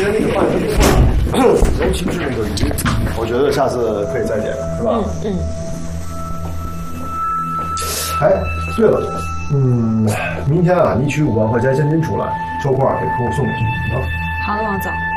觉得那个饭尤其是那个鱼，我觉得下次可以再点，是吧？哎，对了，明天啊，你取5万块钱现金出来，收块给客户送过去啊。 好的，王总。